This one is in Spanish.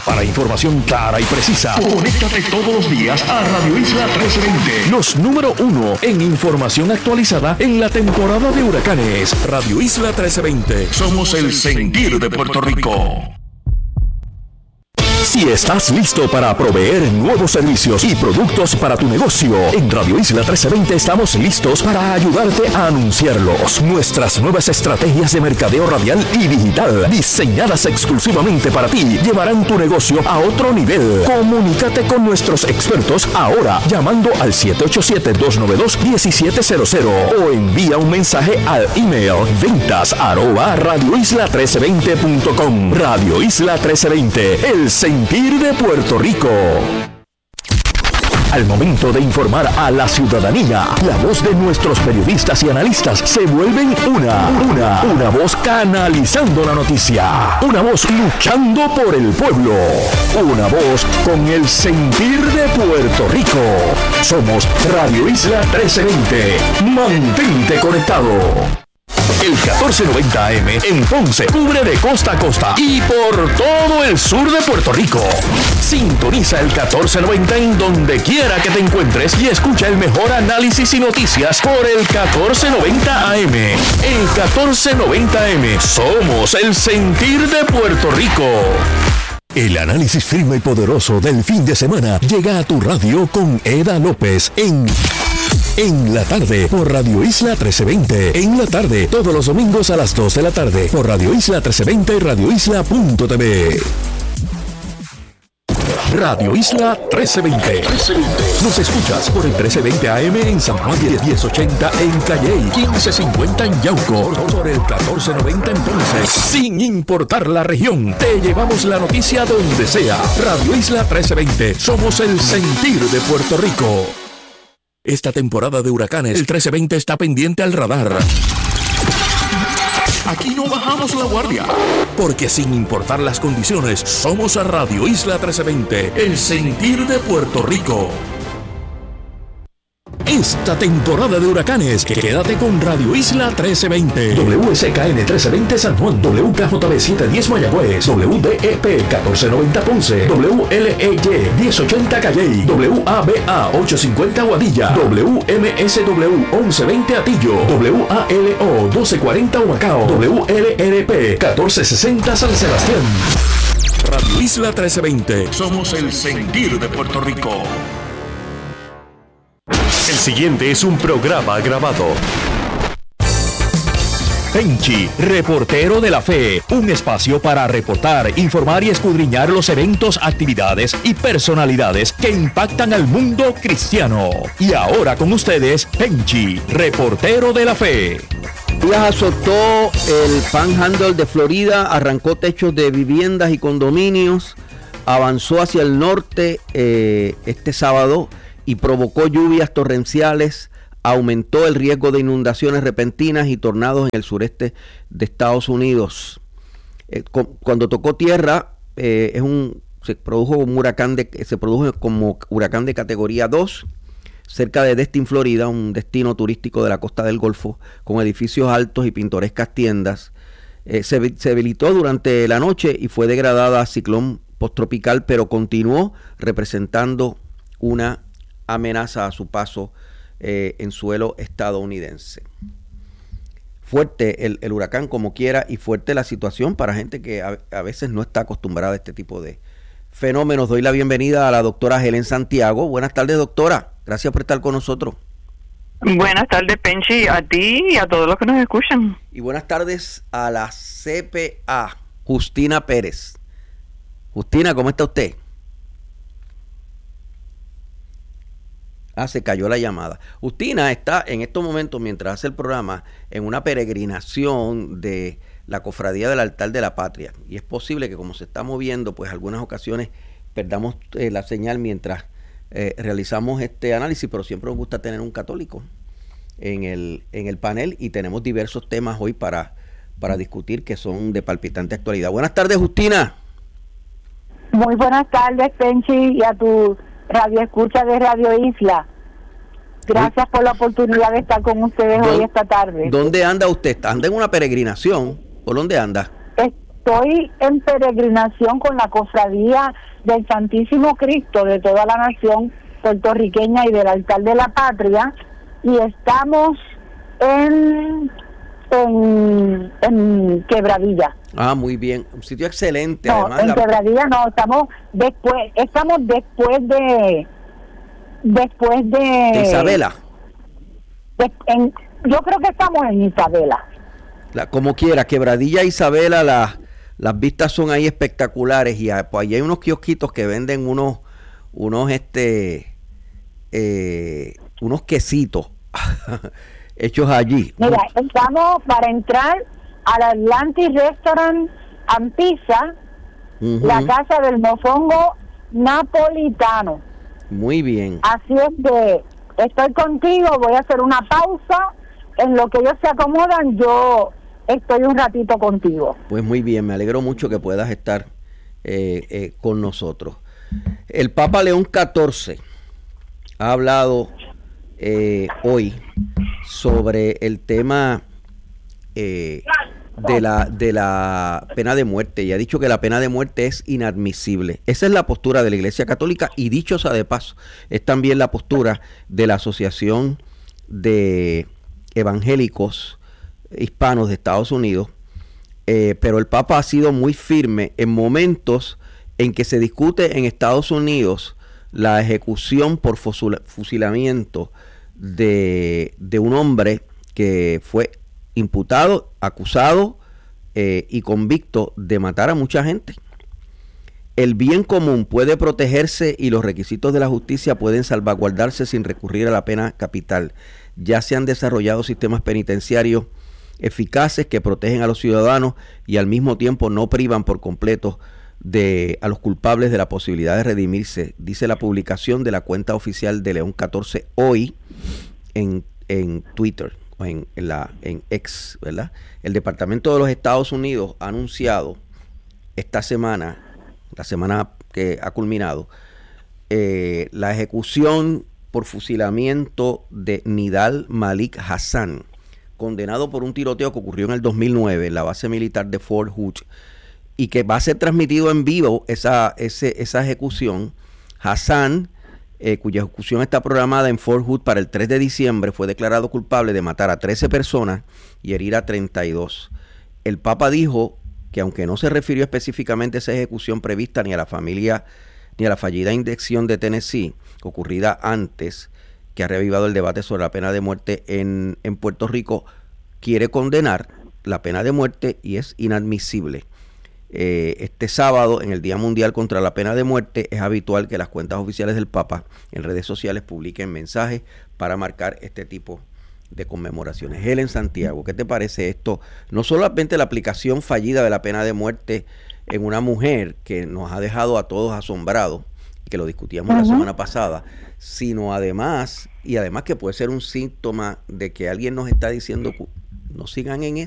Para información clara y precisa, conéctate todos los días a Radio Isla 1320. Los número 1 en información actualizada en la temporada de huracanes. Radio Isla 1320. Somos el sentir de Puerto Rico. Si estás listo para proveer nuevos servicios y productos para tu negocio, en Radio Isla 1320 estamos listos para ayudarte a anunciarlos. Nuestras nuevas estrategias de mercadeo radial y digital, diseñadas exclusivamente para ti, llevarán tu negocio a otro nivel. Comunícate con nuestros expertos ahora, llamando al 787-292-1700 o envía un mensaje al email ventas@radioisla1320.com. Radio Isla 1320, el sentir de Puerto Rico. Al momento de informar a la ciudadanía, la voz de nuestros periodistas y analistas se vuelven una voz canalizando la noticia, una voz luchando por el pueblo, una voz con el sentir de Puerto Rico. Somos Radio Isla 1320. Mantente conectado. El 1490 AM en Ponce cubre de costa a costa y por todo el sur de Puerto Rico. Sintoniza el 1490 en donde quiera que te encuentres y escucha el mejor análisis y noticias por el 1490 AM. El 1490 AM, somos el sentir de Puerto Rico. El análisis firme y poderoso del fin de semana llega a tu radio con Eda López en la tarde por Radio Isla 1320. En la tarde, todos los domingos a las 2 de la tarde por Radio Isla 1320 y radioisla.tv. Radio Isla 1320. Nos escuchas por el 1320 AM en San Juan, 1080 en Calley, 1550 en Yauco, por el 1490 en Ponce. Sin importar la región, te llevamos la noticia donde sea. Radio Isla 1320. Somos el sentir de Puerto Rico. Esta temporada de huracanes, el 1320 está pendiente al radar. Aquí no bajamos la guardia, porque sin importar las condiciones, somos a Radio Isla 1320, el sentir de Puerto Rico. Esta temporada de huracanes, quédate con Radio Isla 1320. WSKN 1320 San Juan, WKJB 710 Mayagüez, WDEP 1490 Ponce, WLEY 1080 Calley, WABA 850 Aguadilla, WMSW 1120 Atillo, WALO 1240 Humacao, WLRP 1460 San Sebastián. Radio Isla 1320. Somos el sentir de Puerto Rico. El siguiente es un programa grabado. Penchi, reportero de la fe, un espacio para reportar, informar y escudriñar los eventos, actividades y personalidades que impactan al mundo cristiano. Y ahora con ustedes, Penchi, reportero de la fe. Díaz azotó el Panhandle de Florida, arrancó techos de viviendas y condominios, avanzó hacia el norte este sábado y provocó lluvias torrenciales, aumentó el riesgo de inundaciones repentinas y tornados en el sureste de Estados Unidos. Cuando tocó tierra, se produjo como huracán de categoría 2, cerca de Destin, Florida, un destino turístico de la costa del Golfo, con edificios altos y pintorescas tiendas. Se debilitó durante la noche y fue degradada a ciclón posttropical, pero continuó representando una amenaza a su paso en suelo estadounidense. Fuerte el huracán como quiera, y fuerte la situación para gente que a veces no está acostumbrada a este tipo de fenómenos. Doy la bienvenida a la doctora Helen Santiago. Buenas tardes, doctora. Gracias por estar con nosotros. Buenas tardes, Penchi, a ti y a todos los que nos escuchan. Y buenas tardes a la CPA, Justina Pérez. Justina, ¿cómo está usted? Se cayó la llamada. Justina está en estos momentos, mientras hace el programa, en una peregrinación de la Cofradía del Altar de la Patria. Y es posible que, como se está moviendo, pues algunas ocasiones perdamos la señal mientras realizamos este análisis, pero siempre nos gusta tener un católico en el panel, y tenemos diversos temas hoy para discutir que son de palpitante actualidad. Buenas tardes, Justina. Muy buenas tardes, Penchi, y a tu radio escucha de Radio Isla. Gracias por la oportunidad de estar con ustedes hoy esta tarde. ¿Dónde anda usted? ¿Anda en una peregrinación? ¿Por dónde anda? estoy en peregrinación con la cofradía del Santísimo Cristo de toda la nación puertorriqueña y del altar de la patria, y estamos en Quebradilla. Ah, muy bien, un sitio excelente. No, Además, en Quebradilla no, estamos después de Isabela. Yo creo que estamos en Isabela. Como quiera, Quebradilla, Isabela, las vistas son ahí espectaculares, y pues allí hay unos kiosquitos que venden unos quesitos hechos allí. Mira, estamos para entrar al Atlantic Restaurant and Pizza, la casa del mofongo napolitano. Muy bien. Así es que estoy contigo, voy a hacer una pausa. En lo que ellos se acomodan, yo estoy un ratito contigo. Pues muy bien, me alegro mucho que puedas estar con nosotros. El Papa León XIV ha hablado hoy sobre el tema de la pena de muerte, y ha dicho que la pena de muerte es inadmisible. Esa es la postura de la Iglesia Católica, y dicho sea de paso, es también la postura de la Asociación de Evangélicos Hispanos de Estados Unidos, pero el Papa ha sido muy firme en momentos en que se discute en Estados Unidos la ejecución por fusilamiento de un hombre que fue imputado, acusado y convicto de matar a mucha gente. El bien común puede protegerse y los requisitos de la justicia pueden salvaguardarse sin recurrir a la pena capital. Ya se han desarrollado sistemas penitenciarios eficaces que protegen a los ciudadanos y al mismo tiempo no privan por completo a los culpables de la posibilidad de redimirse, dice la publicación de la cuenta oficial de León XIV hoy en Twitter, o en X, ¿verdad? El Departamento de los Estados Unidos ha anunciado esta semana, la semana que ha culminado, la ejecución por fusilamiento de Nidal Malik Hassan, condenado por un tiroteo que ocurrió en el 2009 en la base militar de Fort Hood, y que va a ser transmitido en vivo esa ejecución. Hassan, cuya ejecución está programada en Fort Hood para el 3 de diciembre, fue declarado culpable de matar a 13 personas y herir a 32. El Papa dijo que aunque no se refirió específicamente a esa ejecución prevista ni a la familia ni a la fallida indecisión de Tennessee, ocurrida antes, que ha revivado el debate sobre la pena de muerte en Puerto Rico, quiere condenar la pena de muerte y es inadmisible. Este sábado, en el Día Mundial contra la Pena de Muerte, es habitual que las cuentas oficiales del Papa en redes sociales publiquen mensajes para marcar este tipo de conmemoraciones. Helen Santiago, ¿qué te parece esto? No solamente la aplicación fallida de la pena de muerte en una mujer, que nos ha dejado a todos asombrados, que lo discutíamos la semana pasada, sino además que puede ser un síntoma de que alguien nos está diciendo no sigan en